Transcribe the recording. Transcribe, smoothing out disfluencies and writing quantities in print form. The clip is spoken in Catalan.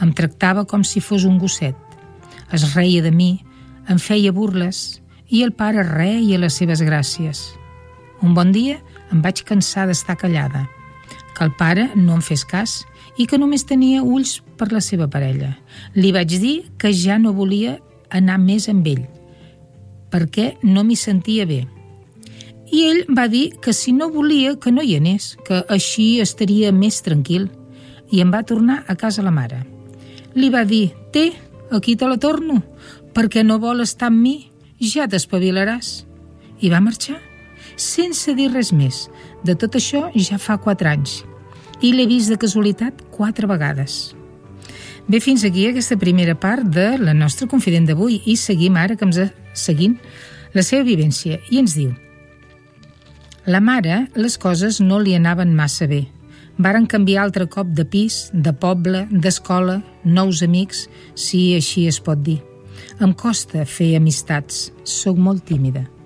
Em tractava com si fos un gosset. Es reia de mi, em feia burles i el pare reia les seves gràcies. Un bon dia em vaig cansar d'estar callada, que el pare no em fes cas i que només tenia ulls per la seva parella. Li vaig dir que ja no volia anar més amb ell, perquè no m'hi sentia bé. I ell va dir que si no volia que no hi anés, que així estaria més tranquil, i em va tornar a casa la mare. Li va dir: «Té, aquí te la torno, perquè no vol estar amb mi, ja t'espavilaràs». I va marxar, sense dir res més. De tot això ja fa 4 anys, i l'he vist de casualitat 4 vegades. Bé, fins aquí aquesta primera part de la nostra confident d'avui, i seguim ara que seguint la seva vivència, i ens diu: la mare, les coses no li anaven massa bé. Varen canviar altre cop de pis, de poble, d'escola, nous amics, si així es pot dir. Em costa fer amistats, sóc molt tímida.